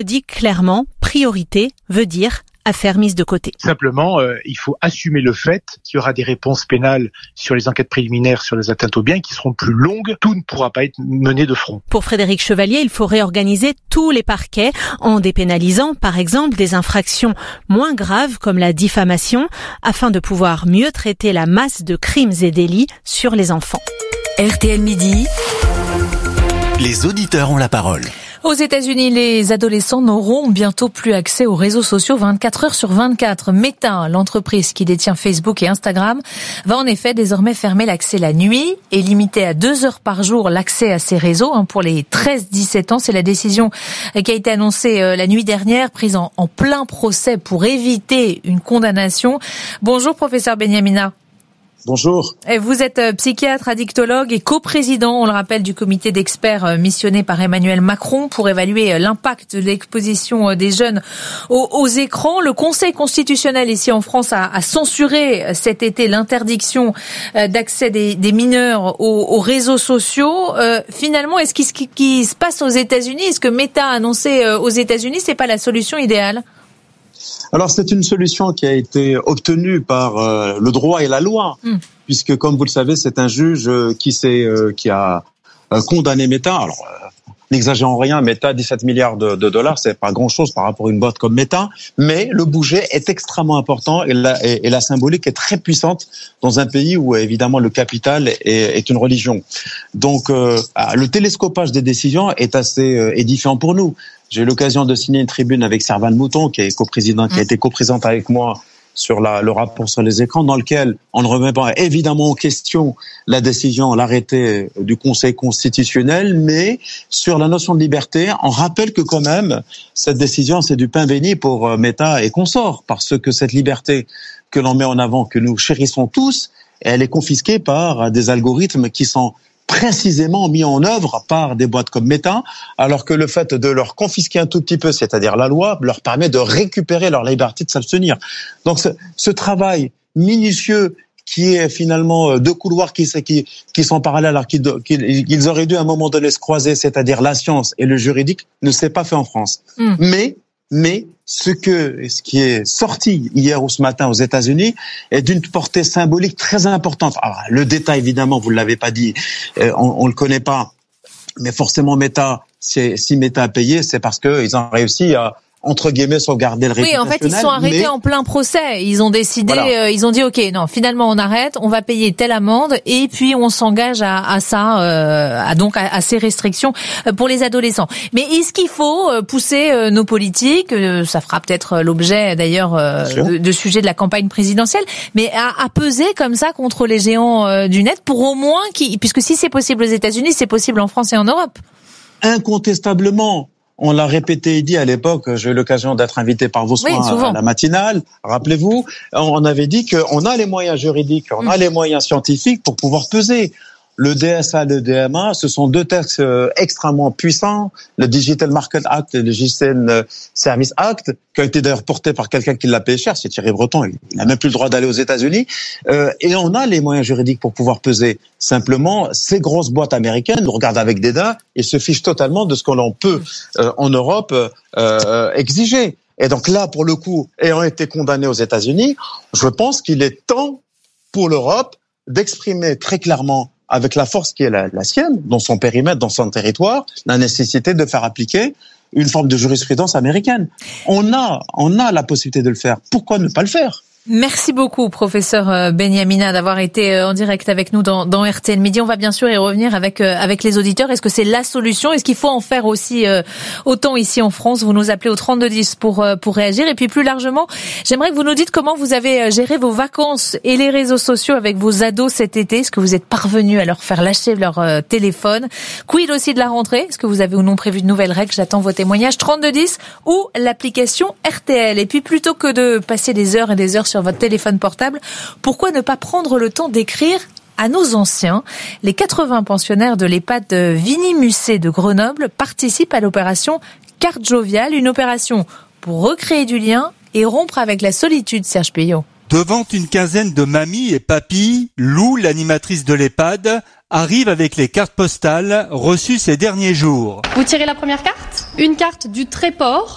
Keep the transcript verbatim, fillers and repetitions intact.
dit clairement, priorité veut dire affaires mises de côté. Simplement, euh, il faut assumer le fait qu'il y aura des réponses pénales sur les enquêtes préliminaires sur les atteintes aux biens qui seront plus longues. Tout ne pourra pas être mené de front. Pour Frédéric Chevalier, il faut réorganiser tous les parquets en dépénalisant, par exemple, des infractions moins graves comme la diffamation, afin de pouvoir mieux traiter la masse de crimes et délits sur les enfants. R T L Midi. Les auditeurs ont la parole. Aux États-Unis, les adolescents n'auront bientôt plus accès aux réseaux sociaux vingt-quatre heures sur vingt-quatre. Meta, l'entreprise qui détient Facebook et Instagram, va en effet désormais fermer l'accès la nuit et limiter à deux heures par jour l'accès à ces réseaux pour les treize dix-sept ans. C'est la décision qui a été annoncée la nuit dernière, prise en, en plein procès pour éviter une condamnation. Bonjour professeur Benyamina. Bonjour. Vous êtes psychiatre, addictologue et coprésident, on le rappelle, du comité d'experts missionné par Emmanuel Macron pour évaluer l'impact de l'exposition des jeunes aux, aux écrans. Le Conseil constitutionnel ici en France a, a censuré cet été l'interdiction d'accès des, des mineurs aux, aux réseaux sociaux. Euh, finalement, est-ce qu'il ce qui, qui se passe aux États-Unis, est-ce que Meta a annoncé aux États-Unis, c'est pas la solution idéale ? Alors c'est une solution qui a été obtenue par euh, le droit et la loi, mmh. puisque comme vous le savez, c'est un juge euh, qui s'est euh, qui a euh, condamné Meta. Alors euh, n'exagérons rien, Meta, dix-sept milliards de, de dollars, c'est pas grand-chose par rapport à une boîte comme Meta, mais le budget est extrêmement important et la, et, et la symbolique est très puissante dans un pays où évidemment le capital est, est une religion. Donc euh, le télescopage des décisions est assez euh, édifiant pour nous. J'ai eu l'occasion de signer une tribune avec Servan Mouton, qui est coprésident, qui a été coprésidente avec moi sur la, le rapport sur les écrans, dans lequel on ne remet pas évidemment en question la décision, l'arrêté du Conseil constitutionnel, mais sur la notion de liberté, on rappelle que quand même, cette décision, c'est du pain béni pour Meta et consorts, parce que cette liberté que l'on met en avant, que nous chérissons tous, elle est confisquée par des algorithmes qui sont précisément mis en œuvre par des boîtes comme Meta, alors que le fait de leur confisquer un tout petit peu, c'est-à-dire la loi, leur permet de récupérer leur liberté de s'abstenir. Donc ce, ce travail minutieux qui est finalement deux couloirs qui, qui, qui sont parallèles alors qu'ils, qu'ils auraient dû à un moment donné se croiser, c'est-à-dire la science et le juridique, ne s'est pas fait en France. Mmh. Mais Mais ce que ce qui est sorti hier ou ce matin aux États-Unis est d'une portée symbolique très importante. Alors, le détail, évidemment, vous ne l'avez pas dit, on ne le connaît pas, mais forcément, Meta, c'est, si Meta a payé, c'est parce qu'ils ont réussi à, entre guillemets, sauvegarder le réputationnel. Oui, en fait, ils sont arrêtés mais... en plein procès. Ils ont décidé, voilà. euh, ils ont dit, ok, non, finalement, on arrête, on va payer telle amende, et puis on s'engage à, à ça, euh, à donc à, à ces restrictions pour les adolescents. Mais est-ce qu'il faut pousser euh, nos politiques, euh, ça fera peut-être l'objet d'ailleurs euh, de, de sujet de la campagne présidentielle, mais à, à peser comme ça contre les géants euh, du net pour au moins, qui, puisque si c'est possible aux États-Unis, c'est possible en France et en Europe. Incontestablement. On l'a répété et dit à l'époque, j'ai eu l'occasion d'être invité par vos soins oui, à la matinale, rappelez-vous, on avait dit qu'on a les moyens juridiques, on a les moyens scientifiques pour pouvoir peser. Le D S A, le D M A, ce sont deux textes extrêmement puissants, le Digital Market Act et le Digital Service Act, qui a été d'ailleurs porté par quelqu'un qui l'a payé cher, c'est Thierry Breton, il n'a même plus le droit d'aller aux États-Unis, euh, et on a les moyens juridiques pour pouvoir peser. Simplement, ces grosses boîtes américaines nous regardent avec dédain et se fichent totalement de ce que l'on peut, euh, en Europe, euh, exiger. Et donc là, pour le coup, ayant été condamné aux États-Unis, je pense qu'il est temps pour l'Europe d'exprimer très clairement avec la force qui est la, la sienne, dans son périmètre, dans son territoire, la nécessité de faire appliquer une forme de jurisprudence américaine. On a, on a la possibilité de le faire. Pourquoi ne pas le faire ? Merci beaucoup, professeur Benyamina, d'avoir été en direct avec nous dans, dans R T L Midi. On va bien sûr y revenir avec avec les auditeurs. Est-ce que c'est la solution ? Est-ce qu'il faut en faire aussi euh, autant ici en France ? Vous nous appelez au trente-deux dix pour euh, pour réagir. Et puis plus largement, j'aimerais que vous nous dites comment vous avez géré vos vacances et les réseaux sociaux avec vos ados cet été. Est-ce que vous êtes parvenu à leur faire lâcher leur euh, téléphone ? Quid aussi de la rentrée ? Est-ce que vous avez ou non prévu de nouvelles règles ? J'attends vos témoignages. trente-deux dix ou l'application R T L. Et puis plutôt que de passer des heures et des heures sur votre téléphone portable, pourquoi ne pas prendre le temps d'écrire à nos anciens ? Les quatre-vingts pensionnaires de l'EHPAD Vigny-Musset de Grenoble participent à l'opération Carte Joviale, une opération pour recréer du lien et rompre avec la solitude, Serge Payot. Devant une quinzaine de mamies et papis, Lou, l'animatrice de l'EHPAD, arrive avec les cartes postales reçues ces derniers jours. Vous tirez la première carte ? Une carte du Tréport.